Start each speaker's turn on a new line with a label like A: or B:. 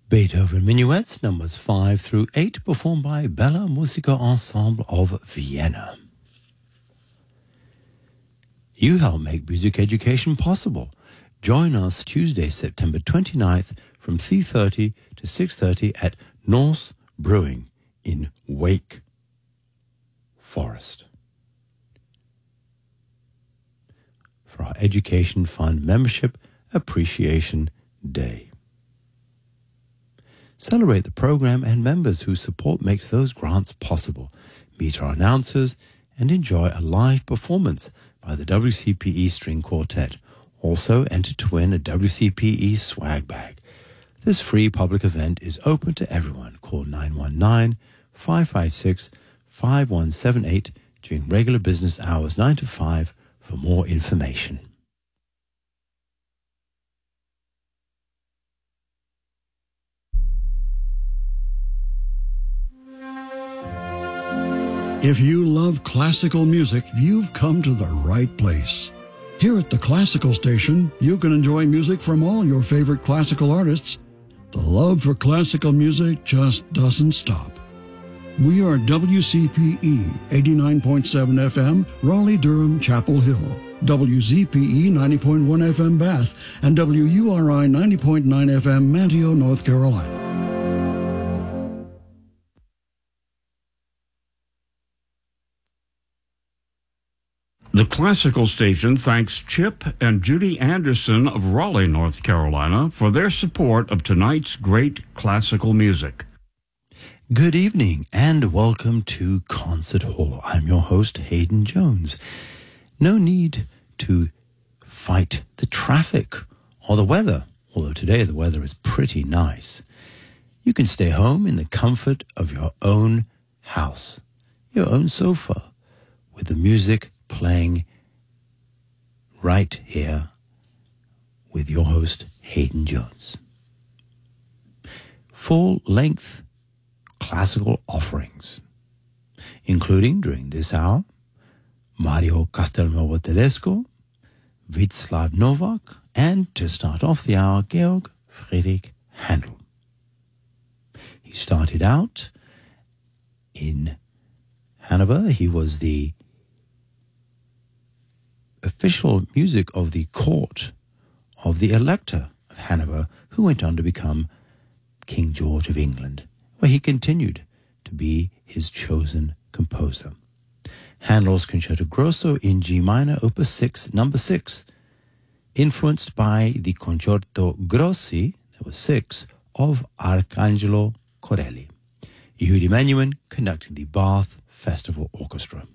A: Beethoven Minuets, numbers 5 through 8, performed by Bella Musica Ensemble of Vienna. You help make music education possible. Join us Tuesday, September 29th from 3:30 to 6:30 at North Brewing in Wake Forest for our Education Fund Membership Appreciation Day. Celebrate the program and members whose support makes those grants possible. Meet our announcers and enjoy a live performance by the WCPE String Quartet. Also enter to win a WCPE swag bag. This free public event is open to everyone. Call 919-556-5178 during regular business hours 9 to 5 for more information.
B: If you love classical music, you've come to the right place. Here at the Classical Station, you can enjoy music from all your favorite classical artists. The love for classical music just doesn't stop. We are WCPE 89.7 FM, Raleigh-Durham, Chapel Hill, WZPE 90.1 FM, Bath, and WURI 90.9 FM, Manteo, North Carolina.
C: The Classical Station thanks Chip and Judy Anderson of Raleigh, North Carolina, for their support of tonight's great classical music.
A: Good evening and welcome to Concert Hall. I'm your host, Hayden Jones. No need to fight the traffic or the weather, although today the weather is pretty nice. You can stay home in the comfort of your own house, your own sofa, with the music playing right here with your host, Hayden Jones. Full-length classical offerings, including during this hour, Mario Castelnuovo Tedesco, Václav Novak, and to start off the hour, Georg Friedrich Handel. He started out in Hanover. He was the official music of the court of the Elector of Hanover, who went on to become King George of England, where he continued to be his chosen composer. Handel's Concerto Grosso in G minor, opus 6, number 6, influenced by the Concerto Grossi, that was 6, of Arcangelo Corelli. Yehudi Menuhin conducting the Bath Festival Orchestra.